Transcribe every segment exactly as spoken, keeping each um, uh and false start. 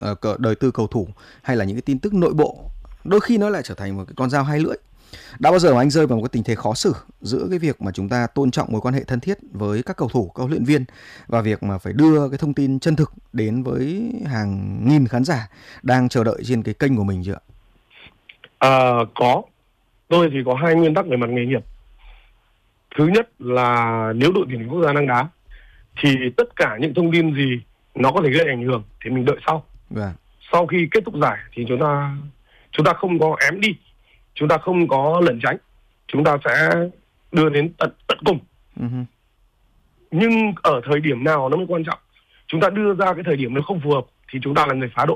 uh, cờ- đời tư cầu thủ hay là những cái tin tức nội bộ, đôi khi nó lại trở thành một cái con dao hai lưỡi. Đã bao giờ mà anh rơi vào một cái tình thế khó xử giữa cái việc mà chúng ta tôn trọng mối quan hệ thân thiết với các cầu thủ, các huấn luyện viên và việc mà phải đưa cái thông tin chân thực đến với hàng nghìn khán giả đang chờ đợi trên cái kênh của mình chưa ạ? À, có. Tôi thì có hai nguyên tắc về mặt nghề nghiệp. Thứ nhất là nếu đội tuyển quốc gia đang đá thì tất cả những thông tin gì nó có thể gây ảnh hưởng thì mình đợi sau. Vâng. Sau khi kết thúc giải thì chúng ta chúng ta không có ém đi, chúng ta không có lẩn tránh, chúng ta sẽ đưa đến tận tận cùng. Uh-huh. Nhưng ở thời điểm nào nó mới quan trọng. Chúng ta đưa ra cái thời điểm nó không phù hợp thì chúng ta là người phá đội.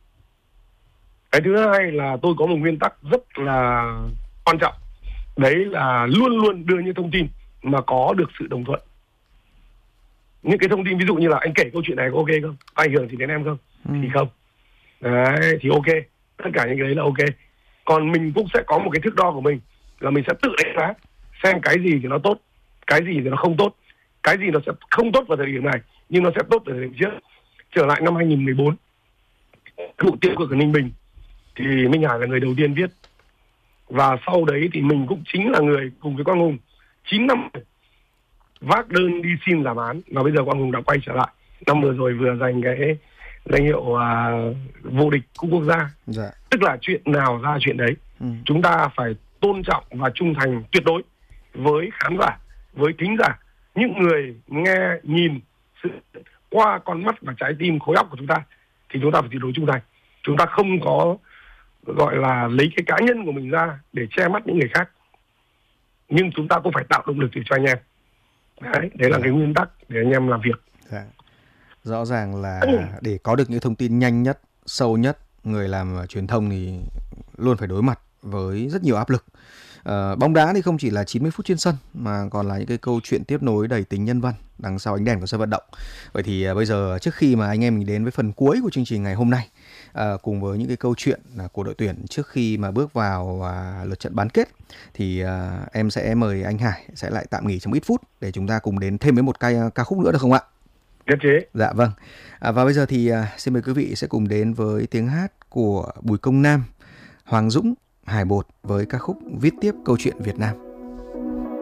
Cái thứ hai là tôi có một nguyên tắc rất là quan trọng. Đấy là luôn luôn đưa những thông tin mà có được sự đồng thuận. Những cái thông tin ví dụ như là anh kể câu chuyện này có ok không? Có ảnh hưởng gì đến em không? Ừ. Thì không. Đấy, thì ok. Tất cả những cái đấy là ok. Còn mình cũng sẽ có một cái thước đo của mình, là mình sẽ tự đánh giá xem cái gì thì nó tốt, cái gì thì nó không tốt, cái gì nó sẽ không tốt vào thời điểm này nhưng nó sẽ tốt vào thời điểm trước. Trở lại năm hai nghìn mười bốn, vụ tiêu cực ở Ninh Bình thì Minh Hải là người đầu tiên viết, và sau đấy thì mình cũng chính là người cùng với Quang Hùng chín năm vác đơn đi xin giảm án, và bây giờ Quang Hùng đã quay trở lại. Năm vừa rồi vừa giành cái danh hiệu uh, vô địch cúp quốc gia. Dạ. Tức là chuyện nào ra chuyện đấy. Ừ. Chúng ta phải tôn trọng và trung thành tuyệt đối với khán giả, với thính giả, những người nghe nhìn sự qua con mắt và trái tim khối óc của chúng ta, thì chúng ta phải tuyệt đối trung thành. Chúng ta không có gọi là lấy cái cá nhân của mình ra để che mắt những người khác, nhưng chúng ta cũng phải tạo động lực để cho anh em. Đấy, đấy là cái nguyên tắc để anh em làm việc. Dạ. Rõ ràng là để có được những thông tin nhanh nhất, sâu nhất, người làm truyền thông thì luôn phải đối mặt với rất nhiều áp lực. Uh, bóng đá thì không chỉ là chín mươi phút trên sân mà còn là những cái câu chuyện tiếp nối đầy tính nhân văn đằng sau ánh đèn của sân vận động. Vậy thì uh, bây giờ trước khi mà anh em mình đến với phần cuối của chương trình ngày hôm nay, uh, cùng với những cái câu chuyện uh, của đội tuyển trước khi mà bước vào uh, lượt trận bán kết, thì uh, em sẽ mời anh Hải sẽ lại tạm nghỉ trong ít phút để chúng ta cùng đến thêm với một ca, ca khúc nữa được không ạ? Nhất trí. Dạ vâng. À, và bây giờ thì uh, xin mời quý vị sẽ cùng đến với tiếng hát của Bùi Công Nam, Hoàng Dũng, Hải Bột với ca khúc Viết tiếp câu chuyện Việt Nam.